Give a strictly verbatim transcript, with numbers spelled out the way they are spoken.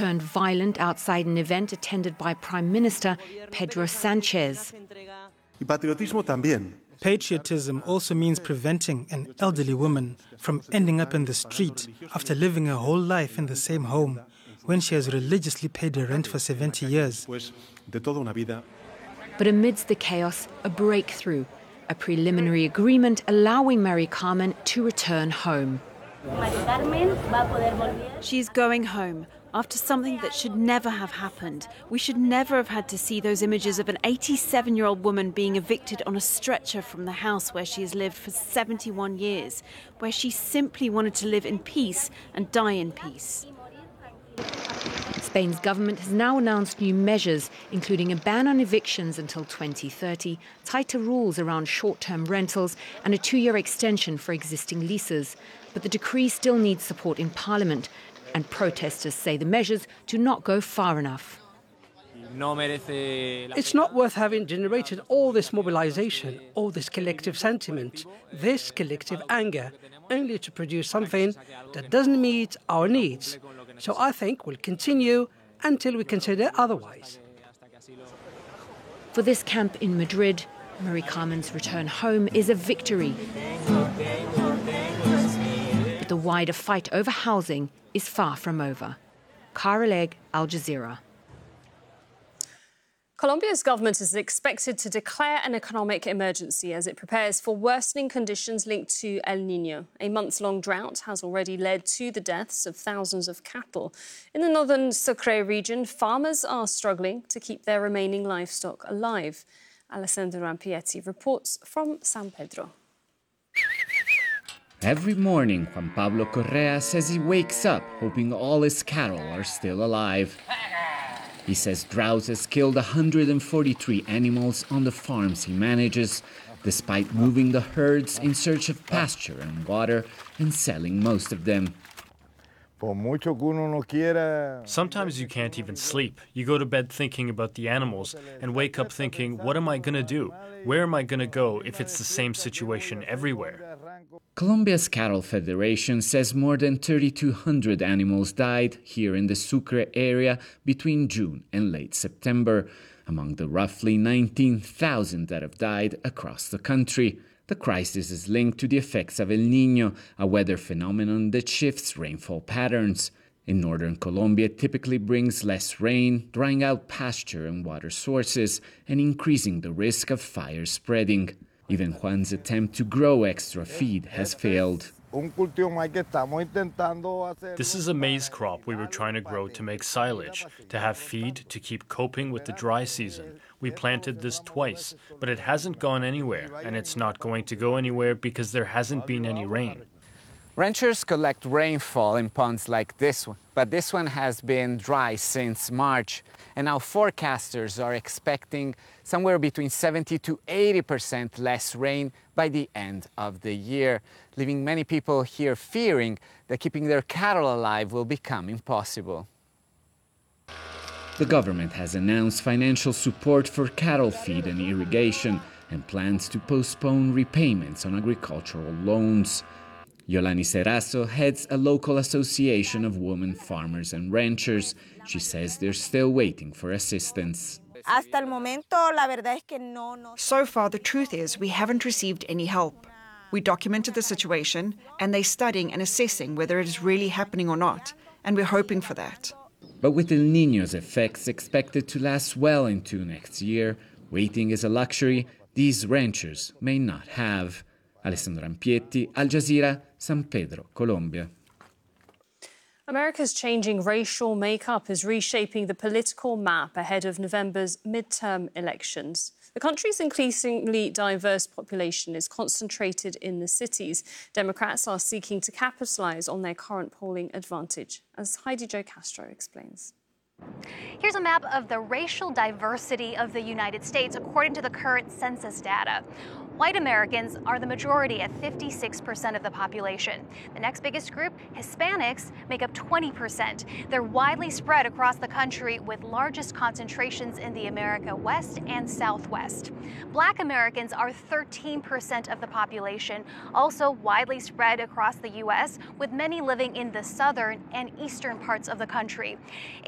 turned violent outside an event attended by Prime Minister Pedro Sanchez. Y patriotismo también. Patriotism also means preventing an elderly woman from ending up in the street after living her whole life in the same home when she has religiously paid her rent for seventy years. But amidst the chaos, a breakthrough, a preliminary agreement allowing Mary Carmen to return home. She's going home after something that should never have happened. We should never have had to see those images of an eighty-seven-year-old woman being evicted on a stretcher from the house where she has lived for seventy-one years, where she simply wanted to live in peace and die in peace. Spain's government has now announced new measures, including a ban on evictions until twenty thirty, tighter rules around short-term rentals, and a two-year extension for existing leases. But the decree still needs support in Parliament, and protesters say the measures do not go far enough. It's not worth having generated all this mobilization, all this collective sentiment, this collective anger, only to produce something that doesn't meet our needs. So I think we'll continue until we consider otherwise. For this camp in Madrid, Mary Carmen's return home is a victory. But the wider fight over housing is far from over. Cara Legg, Al Jazeera. Colombia's government is expected to declare an economic emergency as it prepares for worsening conditions linked to El Niño. A months-long drought has already led to the deaths of thousands of cattle. In the northern Sucre region, farmers are struggling to keep their remaining livestock alive. Alessandro Rampietti reports from San Pedro. Every morning, Juan Pablo Correa says he wakes up hoping all his cattle are still alive. He says drought has killed one hundred forty-three animals on the farms he manages, despite moving the herds in search of pasture and water and selling most of them. Sometimes you can't even sleep. You go to bed thinking about the animals and wake up thinking, what am I going to do? Where am I going to go if it's the same situation everywhere? Colombia's Cattle Federation says more than thirty-two hundred animals died here in the Sucre area between June and late September, among the roughly nineteen thousand that have died across the country. The crisis is linked to the effects of El Niño, a weather phenomenon that shifts rainfall patterns. In northern Colombia, it typically brings less rain, drying out pasture and water sources, and increasing the risk of fire spreading. Even Juan's attempt to grow extra feed has failed. This is a maize crop we were trying to grow to make silage, to have feed to keep coping with the dry season. We planted this twice, but it hasn't gone anywhere, and it's not going to go anywhere because there hasn't been any rain. Ranchers collect rainfall in ponds like this one, but this one has been dry since March, and now forecasters are expecting somewhere between seventy to eighty percent less rain by the end of the year, leaving many people here fearing that keeping their cattle alive will become impossible. The government has announced financial support for cattle feed and irrigation and plans to postpone repayments on agricultural loans. Yolani Serazo heads a local association of women farmers and ranchers. She says they're still waiting for assistance. So far, the truth is we haven't received any help. We documented the situation, and they're studying and assessing whether it is really happening or not, and we're hoping for that. But with El Niño's effects expected to last well into next year, waiting is a luxury these ranchers may not have. Alessandro Rampietti, Al Jazeera, San Pedro, Colombia. America's changing racial makeup is reshaping the political map ahead of November's midterm elections. The country's increasingly diverse population is concentrated in the cities. Democrats are seeking to capitalize on their current polling advantage, as Heidi Jo Castro explains. Here's a map of the racial diversity of the United States according to the current census data. White Americans are the majority at fifty-six percent of the population. The next biggest group, Hispanics, make up twenty percent. They're widely spread across the country with largest concentrations in the America West and Southwest. Black Americans are thirteen percent of the population, also widely spread across the U S, with many living in the southern and eastern parts of the country.